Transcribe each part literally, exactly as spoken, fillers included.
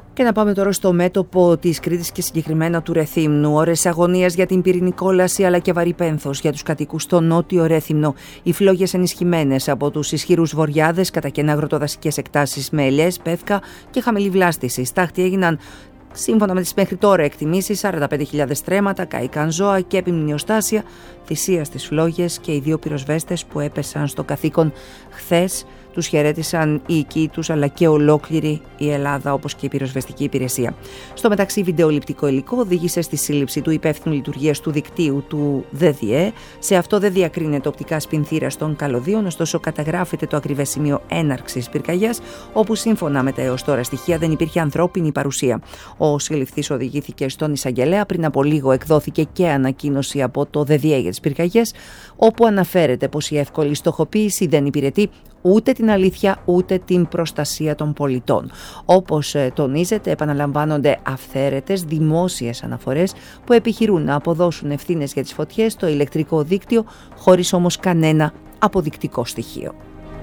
Και να πάμε τώρα στο μέτωπο της Κρήτης και συγκεκριμένα του Ρεθύμνου. Ώρες αγωνίας για την πυρηνική κόλαση αλλά και βαρύ πένθος για τους κατοίκους στο νότιο Ρέθυμνο. Οι φλόγες ενισχυμένες από τους ισχυρούς βοριάδες κατά κενά αγροτοδασικές εκτάσεις με ελιές, πεύκα και χαμηλή βλάστηση. Στάχτη έγιναν, σύμφωνα με τις μέχρι τώρα εκτιμήσεις, σαράντα πέντε χιλιάδες στρέμματα, κάηκαν ζώα και επιμνηοστάσια, θυσία στις φλόγες και οι δύο πυροσβέστες που έπεσαν στο καθήκον χθες. Τους χαιρέτησαν οι οικοί τους αλλά και ολόκληρη η Ελλάδα, όπως και η πυροσβεστική υπηρεσία. Στο μεταξύ, βιντεοληπτικό υλικό οδήγησε στη σύλληψη του υπεύθυνου λειτουργίας του δικτύου του ΔΔΕ. Σε αυτό δεν διακρίνεται οπτικά σπινθήρας των καλωδίων, ωστόσο καταγράφεται το ακριβές σημείο έναρξης πυρκαγιάς, όπου σύμφωνα με τα έως τώρα στοιχεία δεν υπήρχε ανθρώπινη παρουσία. Ο συλληφθής οδηγήθηκε στον εισαγγελέα. Πριν από λίγο εκδόθηκε και ανακοίνωση από το ΔΔΕ για τις πυρκαγιές, όπου αναφέρεται πως η εύκολη στοχοποίηση δεν υπηρετεί ούτε την αλήθεια ούτε την προστασία των πολιτών. Όπως τονίζεται, επαναλαμβάνονται αυθαίρετες δημόσιες αναφορές που επιχειρούν να αποδώσουν ευθύνες για τις φωτιές στο ηλεκτρικό δίκτυο, χωρίς όμως κανένα αποδεικτικό στοιχείο.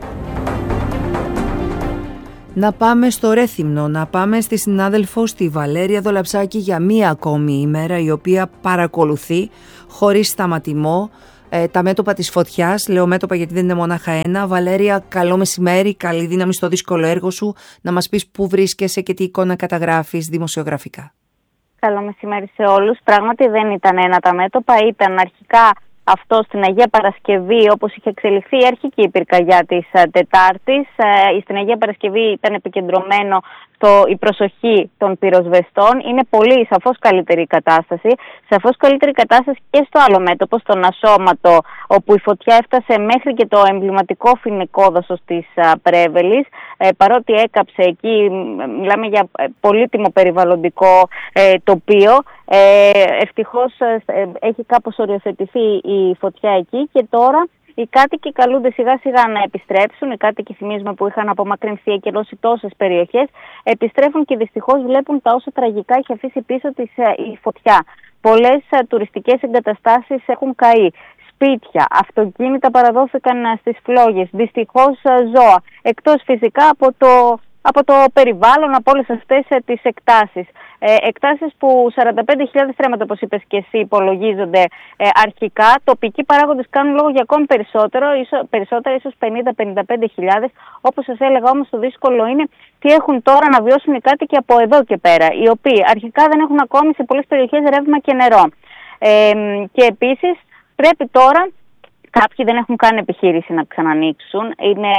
Να πάμε στο Ρέθυμνο, να πάμε στη συνάδελφο, στη Βαλέρια Δολαψάκη, για μία ακόμη ημέρα, η οποία παρακολουθεί χωρίς σταματημό Ε, τα μέτωπα της φωτιάς. Λέω μέτωπα γιατί δεν είναι μονάχα ένα. Βαλέρια, καλό μεσημέρι, καλή δύναμη στο δύσκολο έργο σου. Να μας πεις πού βρίσκεσαι και τι εικόνα καταγράφεις δημοσιογραφικά. Καλό μεσημέρι σε όλους. Πράγματι δεν ήταν ένα τα μέτωπα, ήταν αρχικά αυτό στην Αγία Παρασκευή, όπως είχε εξελιχθεί η αρχική πυρκαγιά της Τετάρτης. Ε, στην Αγία Παρασκευή ήταν επικεντρωμένο το, η προσοχή των πυροσβεστών. Είναι πολύ σαφώς καλύτερη η κατάσταση. Σαφώς καλύτερη κατάσταση και στο άλλο μέτωπο, στον Ασώματο, όπου η φωτιά έφτασε μέχρι και το εμβληματικό φοινικό δάσος της Πρέβελης. Ε, παρότι έκαψε εκεί, μιλάμε για πολύτιμο περιβαλλοντικό ε, τοπίο. Ε, ευτυχώς ε, έχει κάπως οριοθετηθεί η φωτιά εκεί και τώρα οι κάτοικοι καλούνται σιγά σιγά να επιστρέψουν. Οι κάτοικοι, θυμίζουμε, που είχαν απομακρυνθεί και δώσει τόσες περιοχές, επιστρέφουν και δυστυχώς βλέπουν τα όσα τραγικά έχει αφήσει πίσω της η φωτιά. Πολλές τουριστικές εγκαταστάσεις έχουν καεί. Σπίτια, αυτοκίνητα παραδόθηκαν στις φλόγες, δυστυχώς ζώα, εκτός φυσικά από το, από το περιβάλλον, από όλες αυτές τις εκτάσεις. Ε, εκτάσεις που σαράντα πέντε χιλιάδες στρέμματα, όπως είπες και εσύ, υπολογίζονται ε, αρχικά. Τοπικοί παράγοντες κάνουν λόγο για ακόμη περισσότερο, ίσο, περισσότερα, ίσως πενήντα με πενήντα πέντε χιλιάδες. Όπως σας έλεγα, όμως, το δύσκολο είναι τι έχουν τώρα να βιώσουν οι κάτοικοι από εδώ και πέρα, οι οποίοι αρχικά δεν έχουν ακόμη σε πολλές περιοχές ρεύμα και νερό. Ε, και επίσης πρέπει τώρα, κάποιοι δεν έχουν καν επιχείρηση να ξανανοίξουν. Είναι,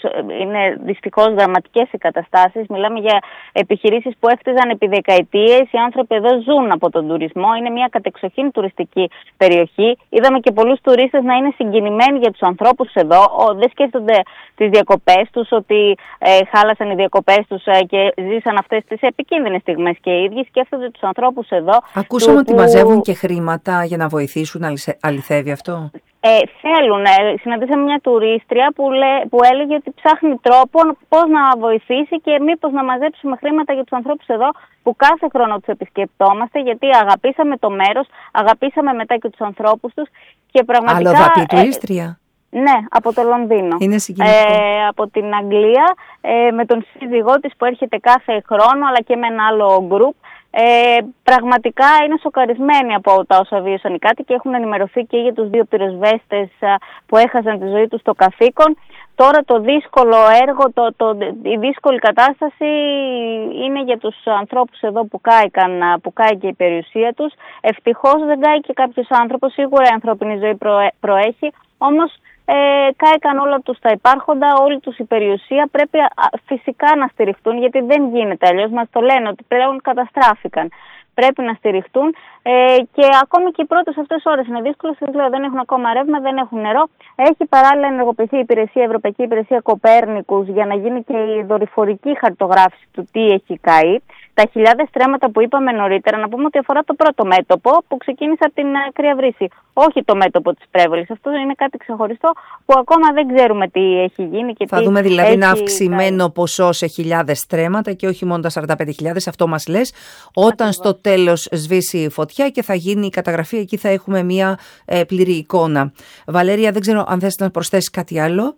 είναι δυστυχώς δραματικές οι καταστάσεις. Μιλάμε για επιχειρήσεις που έχτιζαν επί δεκαετίες. Οι άνθρωποι εδώ ζουν από τον τουρισμό. Είναι μια κατεξοχήν τουριστική περιοχή. Είδαμε και πολλούς τουρίστες να είναι συγκινημένοι για τους ανθρώπους εδώ. Δεν σκέφτονται τις διακοπές τους, ότι ε, χάλασαν οι διακοπές τους ε, και ζήσαν αυτές τις επικίνδυνες στιγμές και οι ίδιοι. Σκέφτονται τους ανθρώπους εδώ. Ακούσαμε ότι που... μαζεύουν και χρήματα για να βοηθήσουν. Αληθεύει αυτό? Ε, θέλουν. Ε, συναντήσαμε μια τουρίστρια που, λέ, που έλεγε ότι ψάχνει τρόπο πώς να βοηθήσει και μήπως να μαζέψουμε χρήματα για τους ανθρώπους εδώ που κάθε χρόνο τους επισκεπτόμαστε, γιατί αγαπήσαμε το μέρος, αγαπήσαμε μετά και τους ανθρώπους τους και πραγματικά... Αλλοδαπή τουρίστρια. Ε, ναι, από το Λονδίνο. Είναι συγκινητικό. Ε, από την Αγγλία, ε, με τον σύζυγό της που έρχεται κάθε χρόνο, αλλά και με ένα άλλο γκρουπ. Ε, πραγματικά είναι σοκαρισμένοι από τα όσα βίωσαν οι κάτοικοι και έχουν ενημερωθεί και για τους δύο πυροσβέστες που έχασαν τη ζωή τους στο καθήκον. Τώρα το δύσκολο έργο, το, το, η δύσκολη κατάσταση είναι για τους ανθρώπους εδώ που κάηκαν, που κάηκε η περιουσία τους. Ευτυχώς δεν κάηκε κάποιος άνθρωπος, σίγουρα η ανθρώπινη ζωή προέ, προέχει, όμως Ε, κάηκαν όλα τους τα υπάρχοντα, όλη τους η περιουσία. Πρέπει α, φυσικά να στηριχτούν, γιατί δεν γίνεται αλλιώς. Μας το λένε ότι πλέον καταστράφηκαν. Πρέπει να στηριχτούν ε, και ακόμη και οι πρώτες αυτές ώρες είναι δύσκολες. Δεν έχουν ακόμα ρεύμα, δεν έχουν νερό. Έχει παράλληλα ενεργοποιηθεί η υπηρεσία, η Ευρωπαϊκή Υπηρεσία Κοπέρνικους, για να γίνει και η δορυφορική χαρτογράφηση του τι έχει καεί. Τα χιλιάδες στρέμματα που είπαμε νωρίτερα, να πούμε ότι αφορά το πρώτο μέτωπο που ξεκίνησε από την Κρύα Βρύση. Όχι το μέτωπο της Πρέβολης. Αυτό είναι κάτι ξεχωριστό που ακόμα δεν ξέρουμε τι έχει γίνει. Και θα τι δούμε δηλαδή έχει ένα αυξημένο καεί. Ποσό σε χιλιάδες στρέμματα και όχι μόνο τα σαράντα πέντε χιλιάδες. Αυτό μας λες. Όταν Ακριβώς. στο τέλος σβήσει η φωτιά και θα γίνει η καταγραφή, εκεί θα έχουμε μια ε, πλήρη εικόνα. Βαλέρια, δεν ξέρω αν θες να προσθέσεις κάτι άλλο.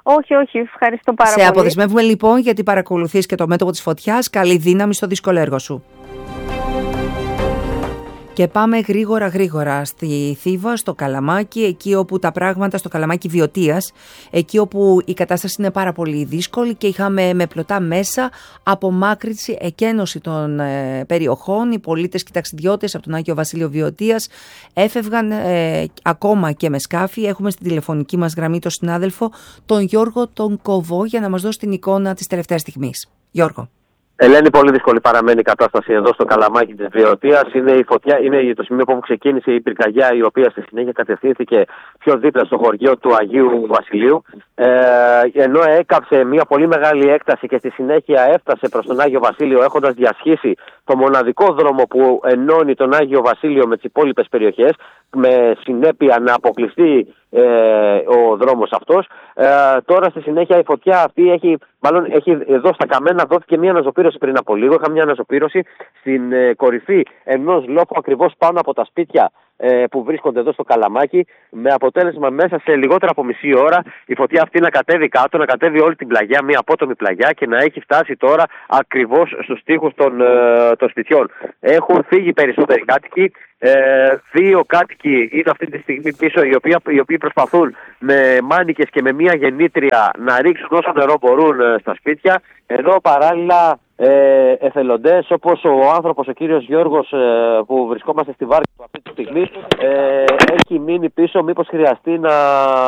Όχι, όχι, ευχαριστώ πάρα Σε πολύ. Σε αποδεσμεύουμε λοιπόν, γιατί παρακολουθείς και το μέτωπο της φωτιάς. Καλή δύναμη στο δύσκολο έργο σου. Και πάμε γρήγορα γρήγορα στη Θήβα, στο Καλαμάκι, εκεί όπου τα πράγματα, στο Καλαμάκι Βιωτίας, εκεί όπου η κατάσταση είναι πάρα πολύ δύσκολη και είχαμε με πλωτά μέσα απομάκρυνση, εκένωση των ε, περιοχών. Οι πολίτες και οι ταξιδιώτες από τον Άγιο Βασίλειο Βιωτίας έφευγαν ε, ακόμα και με σκάφη. Έχουμε στην τηλεφωνική μας γραμμή τον συνάδελφο, τον Γιώργο τον Κοβό, για να μας δώσει την εικόνα της τελευταίας στιγμής. Γιώργο. Ελένη, πολύ δύσκολη παραμένει η κατάσταση εδώ στο Καλαμάκι της Βιωτίας. Είναι η φωτιά, είναι το σημείο που ξεκίνησε η πυρκαγιά, η οποία στη συνέχεια κατευθύνθηκε πιο δίπλα στο χωριό του Αγίου Βασιλείου. Ε, ενώ έκαψε μια πολύ μεγάλη έκταση και στη συνέχεια έφτασε προς τον Άγιο Βασίλειο, έχοντας διασχίσει το μοναδικό δρόμο που ενώνει τον Άγιο Βασίλειο με τις υπόλοιπες περιοχές, με συνέπεια να αποκλειστεί ε, ο δρόμος αυτός. Ε, τώρα στη συνέχεια η φωτιά αυτή έχει, μάλλον έχει εδώ στα Καμένα δόθηκε μια αναζωπήρωση πριν από λίγο. Είχα μια αναζωπήρωση στην ε, κορυφή ενός λόφου ακριβώς πάνω από τα σπίτια ε, που βρίσκονται εδώ στο Καλαμάκι, με αποτέλεσμα μέσα σε λιγότερα από μισή ώρα η φωτιά αυτή να κατέβει κάτω, να κατέβει όλη την πλαγιά, μια απότομη πλαγιά, και να έχει φτάσει τώρα ακριβώς στους τοίχους των, ε, των σπιτιών. Έχουν φύγει περισσότεροι κάτοικοι. Ε, δύο κάτοικοι είναι αυτή τη στιγμή πίσω, οι οποίοι, οι οποίοι προσπαθούν με μάνικες και με μία γεννήτρια να ρίξουν όσο νερό μπορούν ε, στα σπίτια. Εδώ παράλληλα ε, εθελοντές, όπως ο άνθρωπος, ο κύριος Γιώργος, ε, που βρισκόμαστε στη Βάρκη αυτή τη στιγμή, ε, έχει μείνει πίσω μήπως χρειαστεί, να,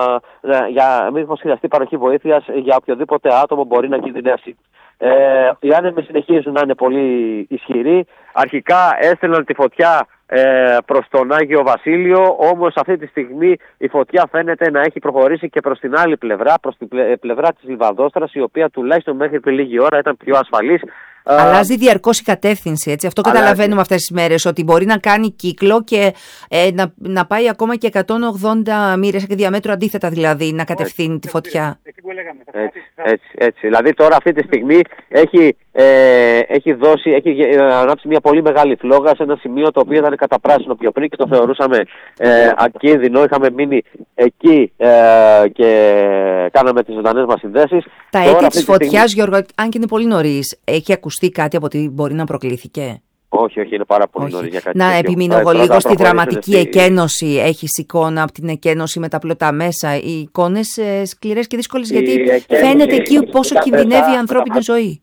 να, για, μήπως χρειαστεί παροχή βοήθειας για οποιοδήποτε άτομο μπορεί να κινδυνεύσει. Ε, οι άνεμοι συνεχίζουν να είναι πολύ ισχυροί. Αρχικά έστελναν τη φωτιά ε, προς τον Άγιο Βασίλειο, όμως αυτή τη στιγμή η φωτιά φαίνεται να έχει προχωρήσει και προς την άλλη πλευρά, προς την πλευρά της Λιβαδόστρας, η οποία τουλάχιστον μέχρι πριν λίγη ώρα ήταν πιο ασφαλής. Αλλάζει διαρκώς η κατεύθυνση, έτσι. Αυτό Αλλάζει. Καταλαβαίνουμε αυτές τις μέρες, ότι μπορεί να κάνει κύκλο και ε, να, να πάει ακόμα και εκατόν ογδόντα μοίρες και διαμέτρου αντίθετα, δηλαδή, να κατευθύνει έτσι, τη φωτιά. Έτσι, έτσι, έτσι. Δηλαδή τώρα αυτή τη στιγμή έχει, ε, έχει, δώσει, έχει ανάψει μια πολύ μεγάλη φλόγα σε ένα σημείο το οποίο ήταν καταπράσινο πιο πριν και το θεωρούσαμε ε, ακίνδυνο. Είχαμε μείνει εκεί ε, και κάναμε τις ζωντανές μας συνδέσεις. Τα αίτια της φωτιάς, στιγμή... Γιώργο, αν και είναι πολύ νωρίς, έχει ακουστεί κάτι από ότι μπορεί να προκλήθηκε? Όχι, όχι, είναι πάρα πολύ νωρίς για κάτι Να τέτοιο. επιμείνω εγώ λίγο στη δραματική στη... εκένωση. Έχεις εικόνα από την εκένωση με τα πλωτά μέσα? Οι εικόνες ε, σκληρές και δύσκολες, γιατί εκένωση, φαίνεται εκεί πόσο κινδυνεύει η ανθρώπινη τα... ζωή.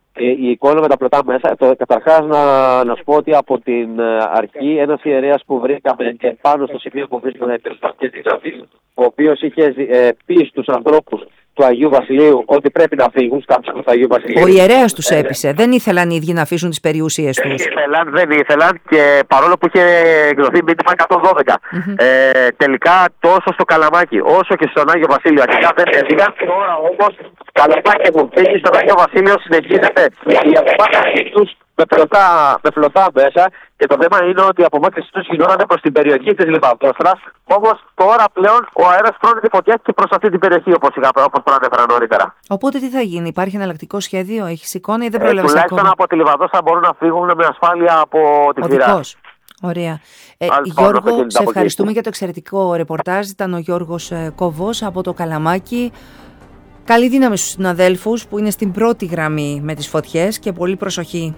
Η εικόνα με τα πλωτά μέσα, το, καταρχάς να, να σου πω ότι από την αρχή ένας ιερέας που βρήκαμε και πάνω στο σημείο που βρίσκονταν οι περιστατικές της Αφής, ο οποίος είχε ε, πει στους ανθρώπους του Αγίου Βασιλείου ότι πρέπει να φύγουν κάποιους του Αγίου Βασιλείου. Ο ιερέας τους έπεισε. Δεν ήθελαν οι ίδιοι να αφήσουν τις περιουσίες τους. Δεν ήθελαν, δεν ήθελαν, και παρόλο που είχε εκδοθεί μήνυμα εκατόν δώδεκα. Mm-hmm. Ε, τελικά τόσο στο Καλαμάκι όσο και στον Άγιο Βασίλειο αρχικά δεν έφυγαν. Τώρα όμως Καλαμάκι έχουν φύγει, στον Άγιο Βασίλειο συνεχίζεται η απομάκρυνσή τους με πλωτά, με πλωτά μέσα, και το θέμα είναι ότι η απομάκρυνσή τους γινόταν προς την περιοχή της Λιβαδόστρας. Όμως τώρα πλέον ο αέρας φρώνει τη φωτιά και προς αυτή την περιοχή, όπως, όπως προανέφερα νωρίτερα. Οπότε τι θα γίνει, υπάρχει εναλλακτικό σχέδιο, έχεις εικόνα ή δεν πρόλαβες ε, ακόμα? Τουλάχιστον από τη Λιβαδόστρα μπορούν να φύγουν με ασφάλεια από τη Θηρά. Ωραία. Ε, Γιώργο, σε ευχαριστούμε για το εξαιρετικό ρεπορτάζ. Ήταν ο Γιώργος Κοβός από το Καλαμάκι. Καλή δύναμη στους συναδέλφους που είναι στην πρώτη γραμμή με τις φωτιές και πολύ προσοχή.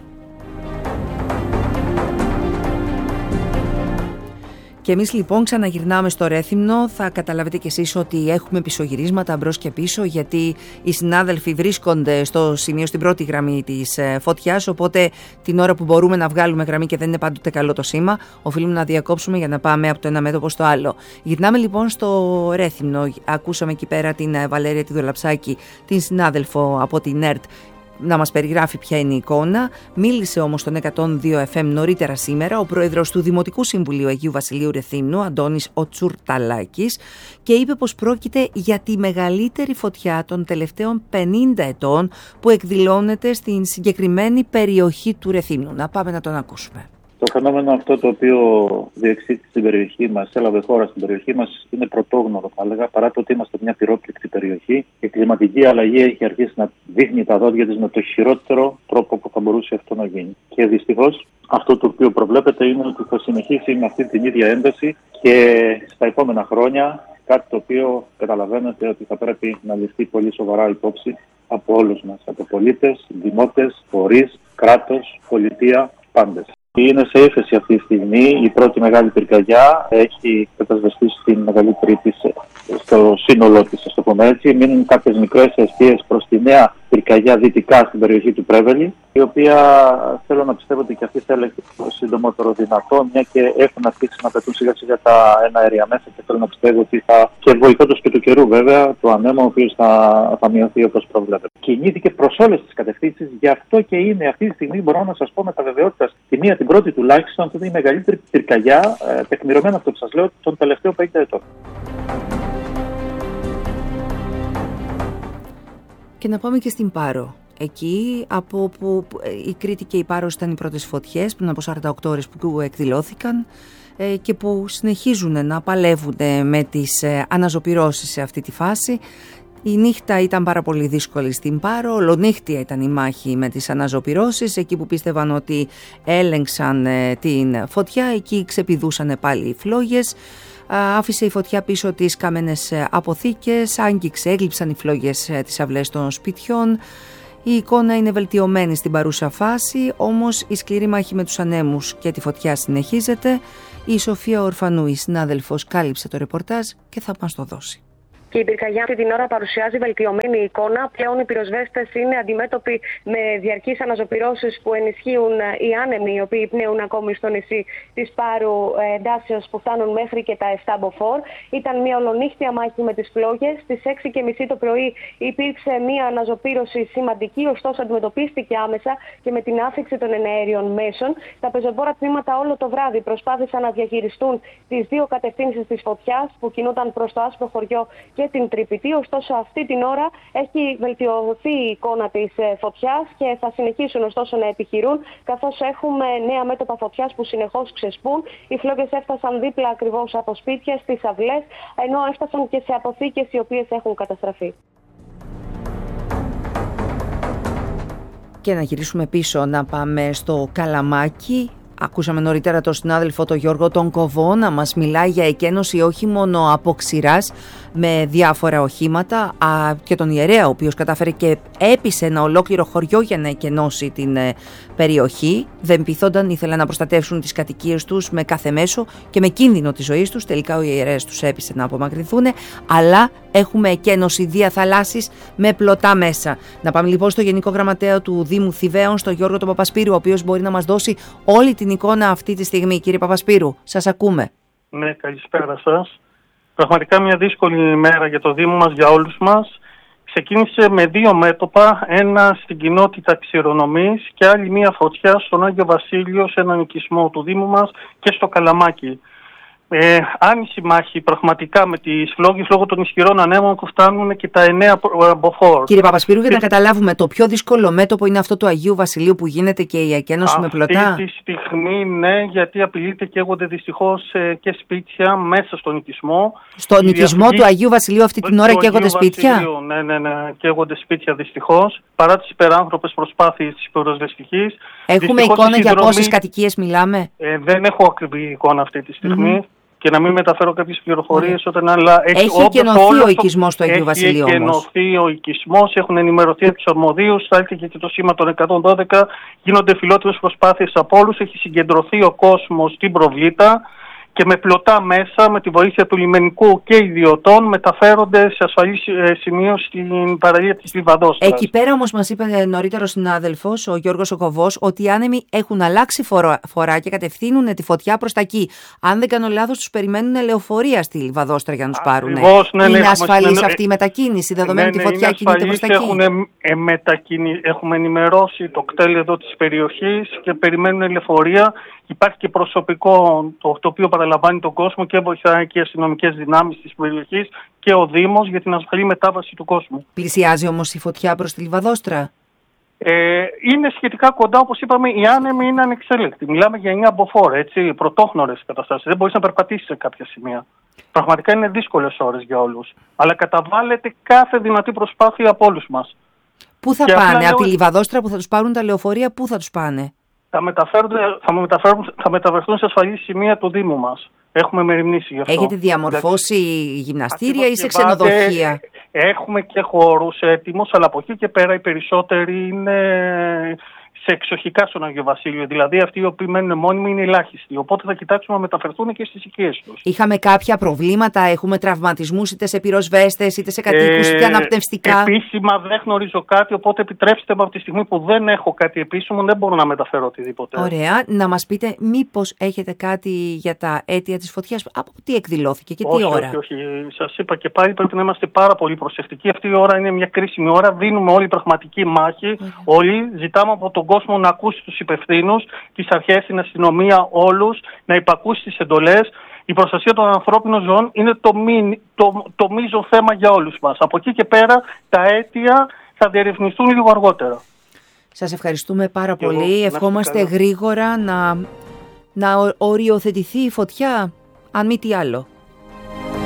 Και εμείς λοιπόν ξαναγυρνάμε στο Ρέθυμνο. Θα καταλάβετε κι εσείς ότι έχουμε πισωγυρίσματα μπρος και πίσω, γιατί οι συνάδελφοι βρίσκονται στο σημείο, στην πρώτη γραμμή της φωτιάς, οπότε την ώρα που μπορούμε να βγάλουμε γραμμή και δεν είναι πάντοτε καλό το σήμα, οφείλουμε να διακόψουμε για να πάμε από το ένα μέτωπο στο άλλο. Γυρνάμε λοιπόν στο Ρέθυμνο. Ακούσαμε εκεί πέρα την Βαλέρια τη Δολαψάκη, την συνάδελφο από την ΕΡΤ, να μας περιγράφει ποια είναι η εικόνα. Μίλησε όμως στον εκατόν δύο εφ εμ νωρίτερα σήμερα ο πρόεδρος του Δημοτικού Συμβουλίου Αγίου Βασιλείου Ρεθύμνου, Αντώνης ο Τσουρταλάκης, και είπε πως πρόκειται για τη μεγαλύτερη φωτιά των τελευταίων πενήντα ετών που εκδηλώνεται στην συγκεκριμένη περιοχή του Ρεθύμνου. Να πάμε να τον ακούσουμε. Το φαινόμενο αυτό το οποίο διεξήχθη στην περιοχή μας, έλαβε χώρα στην περιοχή μας, είναι πρωτόγνωρο, θα έλεγα, παρά το ότι είμαστε μια πυρόπληκτη περιοχή. Η κλιματική αλλαγή έχει αρχίσει να δείχνει τα δόντια της με το χειρότερο τρόπο που θα μπορούσε αυτό να γίνει. Και δυστυχώς αυτό το οποίο προβλέπεται είναι ότι θα συνεχίσει με αυτή την ίδια ένταση και στα επόμενα χρόνια, Κάτι το οποίο καταλαβαίνετε ότι θα πρέπει να ληφθεί πολύ σοβαρά υπόψη από όλους μας, από πολίτες, δημότες, φορείς, κράτος, πολιτεία, πάντες. Είναι σε ύφεση αυτή τη στιγμή. Η πρώτη μεγάλη πυρκαγιά έχει κατασβεστεί στην μεγαλύτερη της, στο σύνολό της, ας το πούμε έτσι. Μείνουν κάποιες μικρές αιστείες προς τη νέα πυρκαγιά δυτικά στην περιοχή του Πρέβελη, η οποία θέλω να πιστεύω ότι και αυτή θα έλεγε το συντομότερο δυνατό, μια και έχουν αρχίσει να πετούν σιγά σιγά τα εναέρια μέσα και θέλω να πιστεύω ότι θα, και βοηθώντας και του καιρού βέβαια, το ανέμο ο οποίος θα, θα μειωθεί όπως προβλέπεται. Κινήθηκε προς όλες τις κατευθύνσεις, γι' αυτό και είναι αυτή τη στιγμή, μπορώ να σας πω με τα βεβαιότητα, τη μία την πρώτη τουλάχιστον, αυτή είναι η μεγαλύτερη πυρκαγιά, ε, τεκμηρωμένα αυτό που σας λέω, των τελευταίων πενήντα ετών. Και να πάμε και στην Πάρο. Εκεί από όπου η Κρήτη και η Πάρος ήταν οι πρώτες φωτιές πριν από σαράντα οκτώ ώρες που εκδηλώθηκαν και που συνεχίζουν να παλεύουν με τις αναζωπυρώσεις σε αυτή τη φάση. Η νύχτα ήταν πάρα πολύ δύσκολη στην Πάρο, ολονύχτια ήταν η μάχη με τις αναζωπυρώσεις, εκεί που πίστευαν ότι έλεγξαν την φωτιά, εκεί ξεπηδούσαν πάλι οι φλόγες. Άφησε η φωτιά πίσω τις καμένες αποθήκες, άγγιξε, έγλειψαν οι φλόγες τις αυλές των σπιτιών. Η εικόνα είναι βελτιωμένη στην παρούσα φάση, όμως η σκληρή μάχη με τους ανέμους και τη φωτιά συνεχίζεται. Η Σοφία Ορφανού, η συνάδελφος, κάλυψε το ρεπορτάζ και θα μας το δώσει. Και η πυρκαγιά αυτή την ώρα παρουσιάζει βελτιωμένη εικόνα. Πλέον οι πυροσβέστες είναι αντιμέτωποι με διαρκείς αναζωπυρώσεις που ενισχύουν οι άνεμοι, οι οποίοι πνέουν ακόμη στο νησί της Πάρου εντάσεως που φτάνουν μέχρι και τα επτά μποφόρ. Ήταν μια ολονύχτια μάχη με τις φλόγες. Στις έξι και μισή το πρωί υπήρξε μια αναζωπήρωση σημαντική, ωστόσο αντιμετωπίστηκε άμεσα και με την άφιξη των εναέριων μέσων. Τα πεζοπόρα τμήματα όλο το βράδυ προσπάθησαν να διαχειριστούν τις δύο κατευθύνσεις της φωτιάς που κινούνταν προς το άσπρο χωριό και την Τρυπητή, ωστόσο αυτή την ώρα έχει βελτιωθεί η εικόνα της φωτιάς και θα συνεχίσουν ωστόσο να επιχειρούν, καθώς έχουμε νέα μέτωπα φωτιάς που συνεχώς ξεσπούν. Οι φλόγες έφτασαν δίπλα ακριβώς από σπίτια, στις αυλές, ενώ έφτασαν και σε αποθήκες οι οποίες έχουν καταστραφεί. Και να γυρίσουμε πίσω, να πάμε στο Καλαμάκι. Ακούσαμε νωρίτερα τον συνάδελφο τον Γιώργο τον Κοβό να μας μιλάει για εκένωση όχι μόνο από ξηράς με διάφορα οχήματα α, και τον ιερέα ο οποίος κατάφερε και έπεισε ένα ολόκληρο χωριό για να εκενώσει την ε, περιοχή. Δεν πειθόνταν, ήθελαν να προστατεύσουν τις κατοικίες τους με κάθε μέσο και με κίνδυνο της ζωής τους. Τελικά ο ιερέας τους έπεισε να απομακρυνθούν, αλλά έχουμε εκένωση διαθαλάσσης με πλωτά μέσα. Να πάμε λοιπόν στο Γενικό Γραμματέα του Δήμου Θηβαίων, στον Γιώργο τον Παπασπύρου, ο οποίος μπορεί να μας δώσει όλη την εικόνα αυτή τη στιγμή. Κύριε Παπασπύρου, σας ακούμε. Ναι, καλησπέρα σας. Πραγματικά μια δύσκολη ημέρα για το Δήμο μας, για όλους μας. Ξεκίνησε με δύο μέτωπα, ένα στην κοινότητα Ξηρονομής και άλλη μία φωτιά στον Άγιο Βασίλειο, σε έναν οικισμό του Δήμου μας και στο Καλαμάκι. Ε, άνηση μάχη πραγματικά με τις φλόγες λόγω των ισχυρών ανέμων που φτάνουν και τα εννέα μποφόρ. Κύριε Παπασπύρου, για να καταλάβουμε, το πιο δύσκολο μέτωπο είναι αυτό του Αγίου Βασιλείου που γίνεται και η εκένωση με πλωτά. Αυτή τη στιγμή ναι, γιατί απειλείται και καίγονται δυστυχώς και σπίτια μέσα στον οικισμό. Στον οικισμό διαφυγή... του Αγίου Βασιλείου αυτή την ώρα καίγονται σπίτια. Βασιλείου, ναι, ναι, ναι, καίγονται σπίτια δυστυχώς. Παρά τις υπεράνθρωπες προσπάθειες της πυροσβεστικής. Έχουμε εικόνα για πόσες κατοικίες μιλάμε? Ε, δεν έχω ακριβή εικόνα αυτή τη στιγμή. Mm-hmm. Και να μην μεταφέρω κάποιες πληροφορίες όταν άλλα... Έχει, έχει εκενωθεί ο οικισμός του Αγίου Βασιλείου όμως. Έχει εκενωθεί ο οικισμός, έχουν ενημερωθεί από τους αρμοδίους, θα έρθει και το σήμα των εκατόν δώδεκα, γίνονται φιλότιμες προσπάθειες από όλους, έχει συγκεντρωθεί ο κόσμος στην προβλήτα και με πλωτά μέσα, με τη βοήθεια του λιμενικού και ιδιωτών, μεταφέρονται σε ασφαλή σημείο στην παραλία της Λιβαδόστρας. Εκεί πέρα όμως μας είπε νωρίτερα ο συνάδελφος, ο Γιώργος ο Κοβός, ότι οι άνεμοι έχουν αλλάξει φορά και κατευθύνουν τη φωτιά προς τα εκεί. Αν δεν κάνω λάθος, τους περιμένουν λεωφορεία στη Λιβαδόστρα για να τους πάρουν. Ακριβώς, ναι, είναι ναι, ασφαλής ναι, αυτή η μετακίνηση, δεδομένου ναι, ότι η φωτιά κινείται προς τα εκεί? Έχουν, ε, μετακινη... Έχουμε ενημερώσει το κτέλ εδώ της περιοχής και περιμένουν λεωφορεία. Υπάρχει και προσωπικό το, το οποίο παραλαμβάνει τον κόσμο και βοηθάει και οι αστυνομικές δυνάμεις της περιοχής και ο Δήμος για την ασφαλή μετάβαση του κόσμου. Πλησιάζει όμως η φωτιά προς τη Λιβαδόστρα? Ε, είναι σχετικά κοντά, όπως είπαμε, οι άνεμοι είναι ανεξέλεκτοι. Μιλάμε για εννέα μποφόρ, έτσι, πρωτόχνορες καταστάσεις. Δεν μπορείς να περπατήσεις σε κάποια σημεία. Πραγματικά είναι δύσκολες ώρες για όλους. Αλλά καταβάλλεται κάθε δυνατή προσπάθεια από όλους μας. Πού θα και πάνε, από τη Λιβαδόστρα που θα τους πάρουν τα λεωφορεία, πού θα τους πάνε? Θα, θα, θα μεταφερθούν σε ασφαλή σημεία του Δήμου μας. έχουμε μεριμνήσει γι' αυτό. Έχετε διαμορφώσει γυμναστήρια ή σε Ακριβώς, ξενοδοχεία? Έχουμε και χώρους έτοιμους, αλλά από εκεί και πέρα οι περισσότεροι είναι σε εξοχικά στον Άγιο Βασίλειο. Δηλαδή αυτοί οι οποίοι μένουν μόνιμοι είναι ελάχιστοι. Οπότε θα κοιτάξουμε να μεταφερθούν και στις οικίες τους. Είχαμε κάποια προβλήματα, έχουμε τραυματισμούς είτε σε πυροσβέστες, είτε σε κατοίκους, είτε αναπνευστικά? Επίσημα δεν γνωρίζω κάτι, οπότε επιτρέψτε μου από τη στιγμή που δεν έχω κάτι επίσημο, δεν μπορώ να μεταφέρω οτιδήποτε. Ωραία. Να μας πείτε μήπως έχετε κάτι για τα αίτια της φωτιάς, από τι εκδηλώθηκε και τι όχι, ώρα? Όχι, όχι. Σας είπα και πάλι πρέπει να είμαστε πάρα πολύ προσεκτικοί. Αυτή η ώρα είναι μια κρίσιμη ώρα. Δίνουμε όλη πραγματική μάχη. Mm. Όλοι ζητάμε από τον κόσμο να ακούσει τους υπευθύνους, τις αρχές, την αστυνομία, όλους, να υπακούσει τις εντολές. Η προστασία των ανθρώπινων ζώων είναι το, μη, το, το μείζον θέμα για όλους μας. Από εκεί και πέρα τα αίτια θα διερευνηθούν λίγο αργότερα. Σας ευχαριστούμε πάρα και πολύ. Εγώ, Ευχόμαστε να γρήγορα να, να οριοθετηθεί η φωτιά, αν μη τι άλλο.